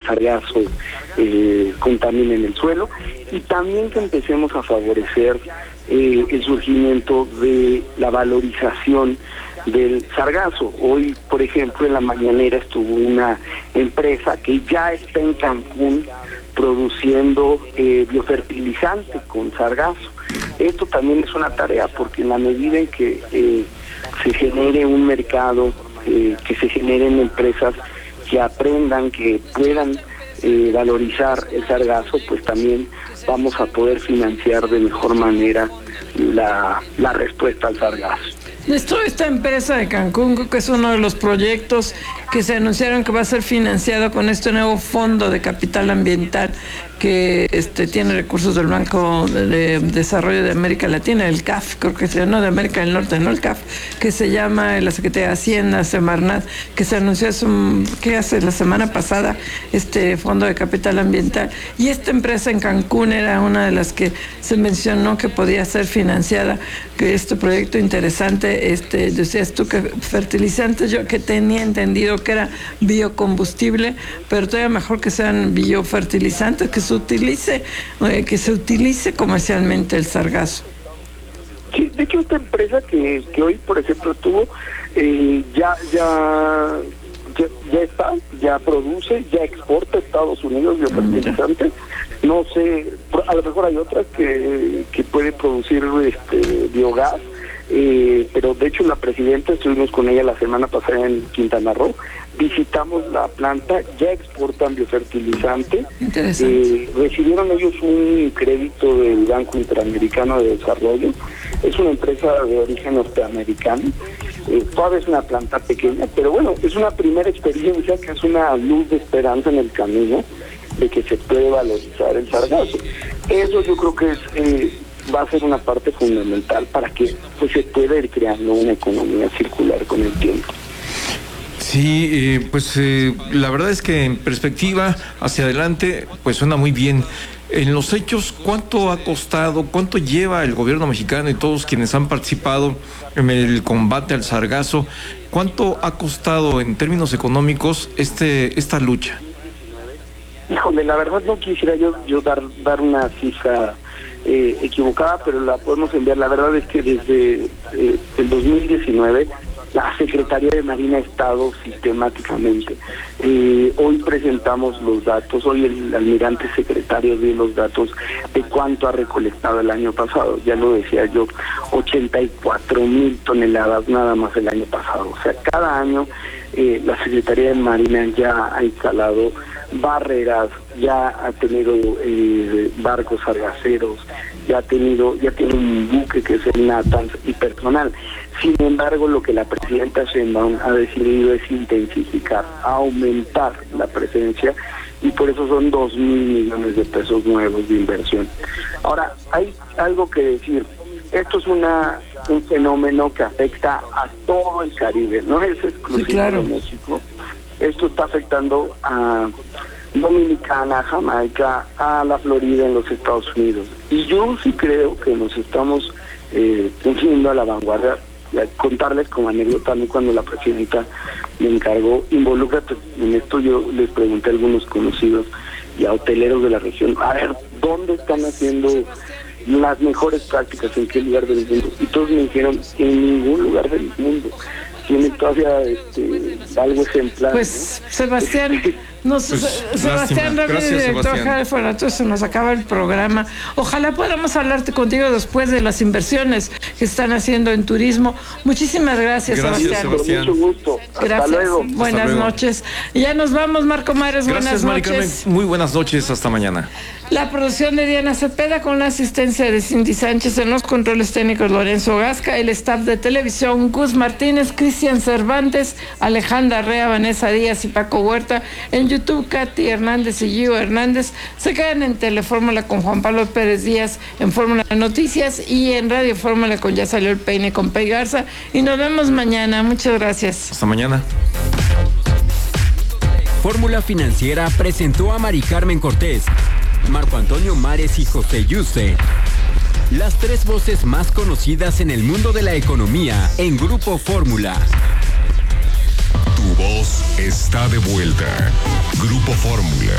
sargazo contaminen el suelo, y también que empecemos a favorecer el surgimiento de la valorización del sargazo. Hoy, por ejemplo, en la mañanera estuvo una empresa que ya está en Cancún produciendo biofertilizante con sargazo. Esto también es una tarea, porque en la medida en que se genere un mercado, que se generen empresas que aprendan, que puedan valorizar el sargazo, pues también vamos a poder financiar de mejor manera la respuesta al sargazo. Esta empresa de Cancún, que es uno de los proyectos que se anunciaron que va a ser financiado con este nuevo fondo de capital ambiental que tiene recursos del Banco de Desarrollo de América Latina, el CAF, creo que se llama, de América del Norte, no el CAF, que se llama la Secretaría de Hacienda, Semarnat, que se anunció hace la semana pasada, este fondo de capital ambiental. Y esta empresa en Cancún era una de las que se mencionó que podía ser financiada, que este proyecto interesante, decías tú que fertilizantes, yo que tenía entendido que era biocombustible, pero todavía mejor que sean biofertilizantes, que se utilice comercialmente el sargazo. Sí, de hecho esta empresa que hoy, por ejemplo, tuvo ya produce, ya exporta a Estados Unidos biofertilizantes. No sé, a lo mejor hay otras que puede producir biogás, pero de hecho la presidenta, estuvimos con ella la semana pasada en Quintana Roo, visitamos la planta, ya exportan biofertilizante. Recibieron ellos un crédito del Banco Interamericano de Desarrollo. Es una empresa de origen norteamericano. Todavía es una planta pequeña, pero bueno, es una primera experiencia que es una luz de esperanza en el camino de que se puede valorizar el sargazo. Eso yo creo que va a ser una parte fundamental para que pues se pueda ir creando una economía circular con el tiempo. Sí, la verdad es que en perspectiva hacia adelante, pues suena muy bien. En los hechos, ¿cuánto ha costado, cuánto lleva el gobierno mexicano y todos quienes han participado en el combate al sargazo? ¿Cuánto ha costado en términos económicos esta lucha? Híjole, la verdad no quisiera yo dar una cifra equivocada, pero la podemos enviar. La verdad es que desde el 2019 la Secretaría de Marina ha estado sistemáticamente. Hoy presentamos los datos, hoy el almirante secretario dio los datos de cuánto ha recolectado el año pasado. Ya lo decía yo, 84,000 toneladas nada más el año pasado. O sea, cada año la Secretaría de Marina ya ha instalado barreras, ya ha tenido barcos sargaceros, ya tiene un buque que es el Natanz y personal. Sin embargo, lo que la presidenta Sheinbaum ha decidido es intensificar, aumentar la presencia, y por eso son 2,000 millones de pesos nuevos de inversión. Ahora, hay algo que decir. Esto es un fenómeno que afecta a todo el Caribe, no es exclusivo de México. Esto está afectando a Dominicana, Jamaica, a la Florida en los Estados Unidos. Y yo sí creo que nos estamos poniendo a la vanguardia. Contarles como anécdota, a mí cuando la presidenta me encargó, involúcrate en esto, yo les pregunté a algunos conocidos y a hoteleros de la región, a ver, ¿dónde están haciendo las mejores prácticas, en qué lugar del mundo? Y todos me dijeron, en ningún lugar del mundo. Tiene todavía algo ejemplar. Pues, ¿no? Sebastián Ramírez, director general de Fonatur, se nos acaba el programa. Ojalá podamos hablarte contigo después de las inversiones que están haciendo en turismo. Muchísimas gracias, Sebastián. Con mucho gusto. Gracias. Hasta luego. Buenas noches. Y ya nos vamos, Marco Mares. Gracias, buenas noches. Mari. Muy buenas noches, hasta mañana. La producción de Diana Cepeda con la asistencia de Cindy Sánchez, en los controles técnicos Lorenzo Gasca, el staff de televisión Gus Martínez, Cristian Cervantes, Alejandra Rea, Vanessa Díaz y Paco Huerta. En YouTube, Katy Hernández y Gio Hernández. Se quedan en Telefórmula con Juan Pablo Pérez Díaz, en Fórmula Noticias, y en Radio Fórmula con Ya Salió el Peine con Pei Garza. Y nos vemos mañana. Muchas gracias. Hasta mañana. Fórmula Financiera presentó a Mari Carmen Cortés, Marco Antonio Mares y José Yuste, las tres voces más conocidas en el mundo de la economía en Grupo Fórmula. Tu voz está de vuelta. Grupo Fórmula.